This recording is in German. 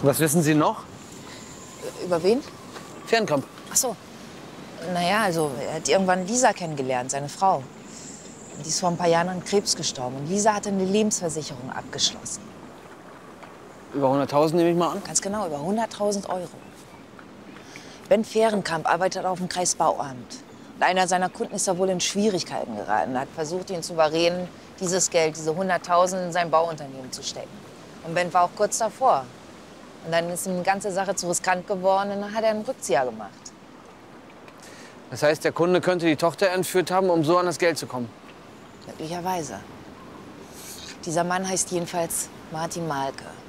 Was wissen Sie noch? Über wen? Fernkamp. Ach so. Naja, also er hat irgendwann Lisa kennengelernt, seine Frau. Die ist vor ein paar Jahren an Krebs gestorben. Und Lisa hatte eine Lebensversicherung abgeschlossen. Über 100.000 nehme ich mal an. Ganz genau, über 100.000 Euro. Ben Fehrenkamp arbeitet auf dem Kreisbauamt. Und einer seiner Kunden ist da wohl in Schwierigkeiten geraten. Er hat versucht, ihn zu überreden, dieses Geld, diese 100.000 in sein Bauunternehmen zu stecken. Und Ben war auch kurz davor. Und dann ist ihm die ganze Sache zu riskant geworden und dann hat er einen Rückzieher gemacht. Das heißt, der Kunde könnte die Tochter entführt haben, um so an das Geld zu kommen? Möglicherweise. Dieser Mann heißt jedenfalls Martin Malke.